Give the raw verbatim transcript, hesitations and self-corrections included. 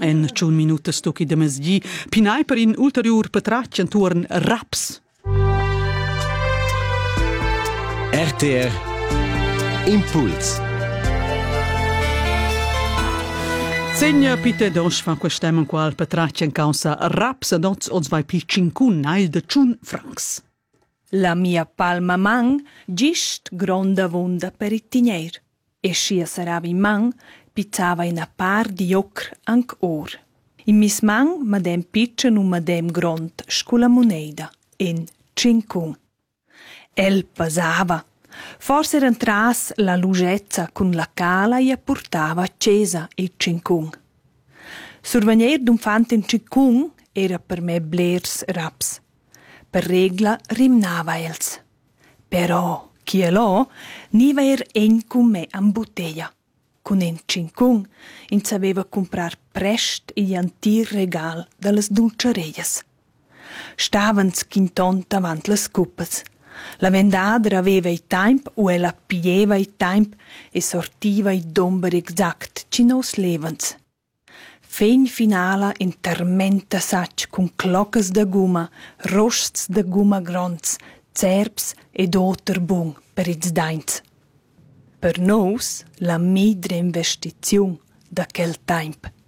En tschun minutas tocchi de mesdi, pinai per in ulterior patratg entuorn raps. R T R Impuls. Segna Peter Dosch fa questem en qual patratg en causa raps ad oz oz vai pi cincun nail de tschun francs. La mia palma man gist gronda vunda per il tigner. E scia saravi man pizzava in a par di ocr anc or. In mis man madem pitchen un madem grond scula moneda in cincun. El pesava. Forse era entras la lugezza con la cala e portava accesa il cincun. Survegner d'un fant in cincun era per me blers raps. Per regla rimnava els. Però chi è là niva er en con me an bottiglia. Con en cincun in saveva comprar prest i antir regal dallas dulcereias. Stavans quinton avant las cuppes. La vendadra aveva i temp o ella pieva i temp e sortiva i domber exact cinos levens. Fein finala in tormenta sac con cloccas de guma, rosts de guma gronds, zerbs ed oter bung per ils daints. Per nos la midre investiziun da quel temp.